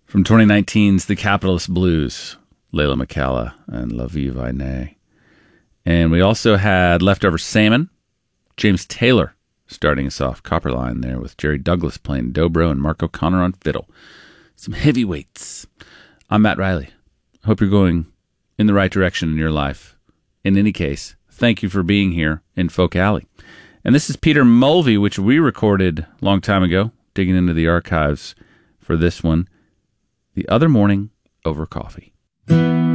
From 2019's The Capitalist Blues, Layla McCalla and La Vie Vainée. And we also had Leftover Salmon, James Taylor starting us off, Copperline there with Jerry Douglas playing dobro and Mark O'Connor on fiddle. Some heavyweights. I'm Matt Riley. Hope you're going in the right direction in your life. In any case, thank you for being here in Folk Alley. And this is Peter Mulvey, which we recorded a long time ago, digging into the archives for this one. The Other Morning Over Coffee.